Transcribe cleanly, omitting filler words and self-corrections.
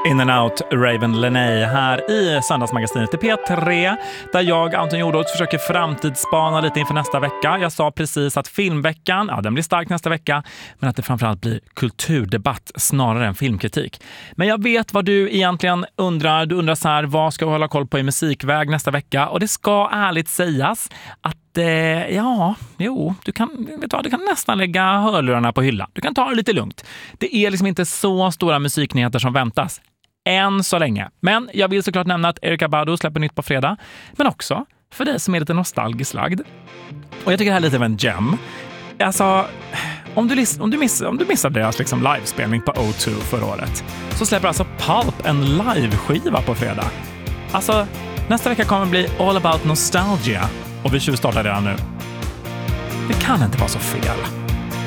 In and Out, Raven Lené här i Söndagsmagasinet i P3 där jag, Anton Jordås, försöker framtidsspana lite inför nästa vecka. Jag sa precis att filmveckan, den blir stark nästa vecka, men att det framförallt blir kulturdebatt snarare än filmkritik. Men jag vet vad du egentligen undrar. Du undrar så här, vad ska vi hålla koll på i musikväg nästa vecka? Och det ska ärligt sägas att du kan nästan lägga hörlurarna på hyllan. Du kan ta det lite lugnt. Det är liksom inte så stora musiknyheter som väntas. Än så länge. Men jag vill såklart nämna att Erykah Badu släpper nytt på fredag. Men också för dig som är lite nostalgiskt lagd. Och jag tycker det här är lite av en gem. Alltså, om du missade deras liksom livespelning på O2 förra året, så släpper alltså Pulp en liveskiva på fredag. Alltså, nästa vecka kommer bli All About Nostalgia. Och vi tjuvstartar redan nu. Det kan inte vara så fel.